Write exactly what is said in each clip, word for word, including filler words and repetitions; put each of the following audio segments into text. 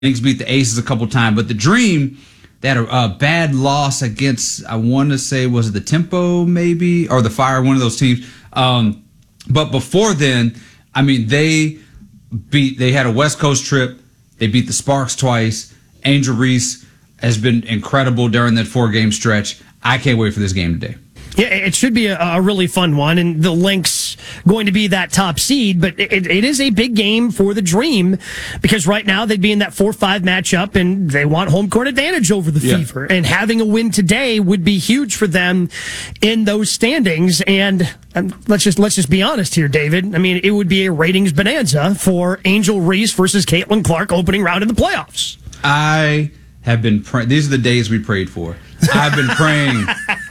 Lynx beat the Aces a couple times, but the Dream, they had a, a bad loss against, I want to say, was it the Tempo maybe, or the Fire, one of those teams. Um, but before then, I mean, they beat, they had a West Coast trip. They beat the Sparks twice. Angel Reese has been incredible during that four-game stretch. I can't wait for this game today. Yeah, it should be a, a really fun one, and the Lynx going to be that top seed, but it, it is a big game for the Dream because right now they'd be in that four five matchup, and they want home court advantage over the yeah. Fever, and having a win today would be huge for them in those standings, and, and let's just let's just be honest here, David. I mean, it would be a ratings bonanza for Angel Reese versus Caitlin Clark opening round in the playoffs. I have been praying. These are the days we prayed for. I've been praying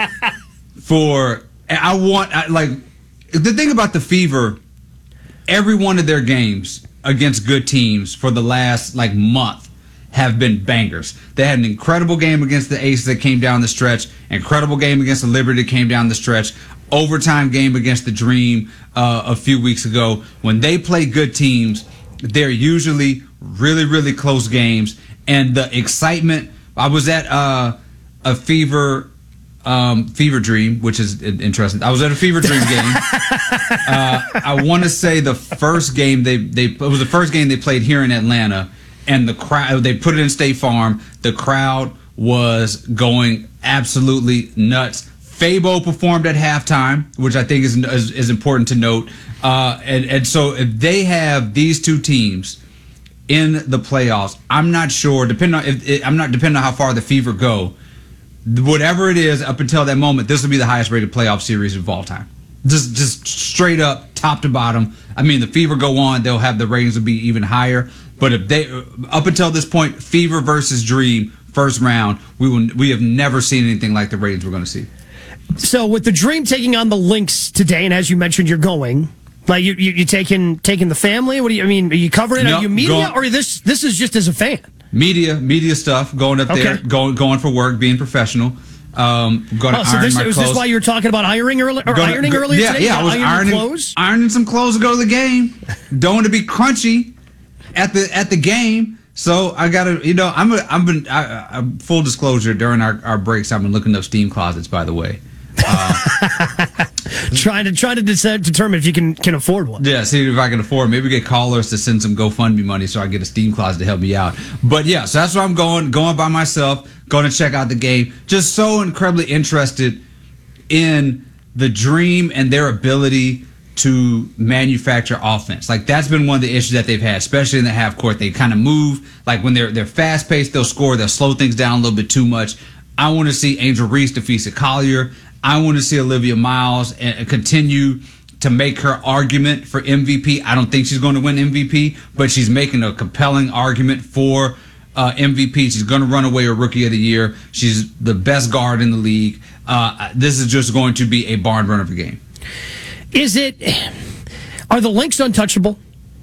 for, I want, I, like, the thing about the Fever, every one of their games against good teams for the last, like, month have been bangers. They had an incredible game against the Aces that came down the stretch, incredible game against the Liberty that came down the stretch, overtime game against the Dream uh, a few weeks ago. When they play good teams, they're usually really, really close games, and the excitement, I was at uh, a Fever... Um, Fever Dream, which is interesting. I was at a Fever Dream game. uh, I want to say the first game they they it was the first game they played here in Atlanta, and the crowd, they put it in State Farm. The crowd was going absolutely nuts. Fabo performed at halftime, which I think is is, is important to note. Uh, and and so if they have these two teams in the playoffs, I'm not sure. Depending on if I'm not depending on how far the Fever go. Whatever it is, up until that moment, this will be the highest rated playoff series of all time. Just just straight up, top to bottom. I mean, the Fever go on, they'll have the ratings will be even higher. But if they, up until this point, Fever versus Dream, first round, we will we have never seen anything like the ratings we're going to see. So with the Dream taking on the Lynx today, and as you mentioned, you're going. Like you you, you taking taking the family? What do you I mean? Are you covering? No, are you media, going, or this this is just as a fan? Media, media stuff, going up okay. there, going going for work, being professional. Um, going oh, to so iron this, my was clothes. this why you were talking about ironing earlier? Or gonna, ironing earlier yeah, today? Yeah, I was ironing, clothes? ironing some clothes to go to the game. Don't want to be crunchy at the at the game. So I gotta, you know, I'm a, I'm been I, I, full disclosure during our, our breaks. I've been looking up steam closets, by the way. Uh, trying to trying to decide, determine if you can can afford one. Yeah, see if I can afford. Maybe get callers to send some GoFundMe money so I can get a steam closet to help me out. But yeah, so that's where I'm going. Going by myself. Going to check out the game. Just so incredibly interested in the Dream and their ability to manufacture offense. Like that's been one of the issues that they've had, especially in the half court. They kind of move like when they're they're fast paced. They'll score. They'll slow things down a little bit too much. I want to see Angel Reese defeat Collier. I want to see Olivia Miles and continue to make her argument for M V P. I don't think she's going to win M V P, but she's making a compelling argument for uh, M V P. She's going to run away with Rookie of the Year. She's the best guard in the league. Uh, this is just going to be a barn burner of a game. Is it? Are the Lynx untouchable?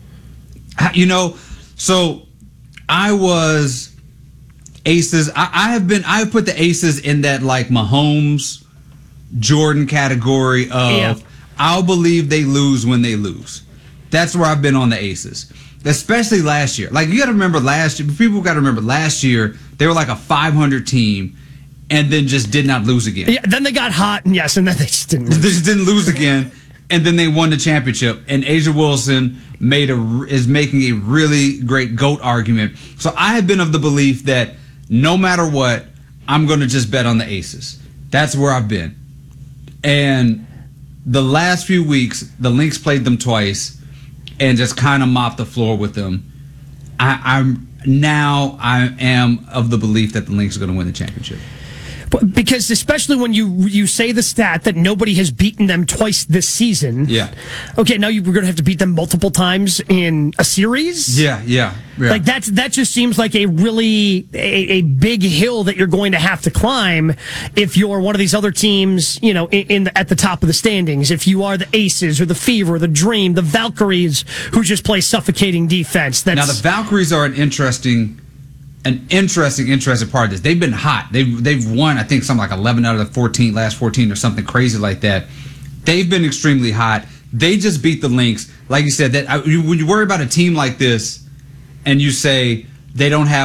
You know, so I was Aces. I, I have been. I have put the Aces in that like Mahomes, Jordan category of yeah. I'll believe they lose when they lose. That's where I've been on the Aces, especially last year. Like you got to remember last year. People got to remember last year they were like a five hundred team, and then just did not lose again. Yeah, then they got hot, and yes, and then they just didn't lose. They just didn't lose again, and then they won the championship. And A'ja Wilson made a is making a really great GOAT argument. So I have been of the belief that no matter what, I'm going to just bet on the Aces. That's where I've been. And the last few weeks, the Lynx played them twice and just kind of mopped the floor with them. I, I'm now I am of the belief that the Lynx are going to win the championship. Because especially when you you say the stat that nobody has beaten them twice this season. Yeah. Okay, now you're going to have to beat them multiple times in a series? Yeah, yeah. yeah. Like that's that just seems like a really a, a big hill that you're going to have to climb if you're one of these other teams, you know, in, in the, at the top of the standings. If you are the Aces or the Fever, the Dream, the Valkyries who just play suffocating defense. That's, now the Valkyries are an interesting An interesting, interesting part of this. They've been hot. They've they've won, I think, something like eleven out of the fourteen, last fourteen or something crazy like that. They've been extremely hot. They just beat the Lynx. Like you said, that I, when you worry about a team like this and you say they don't have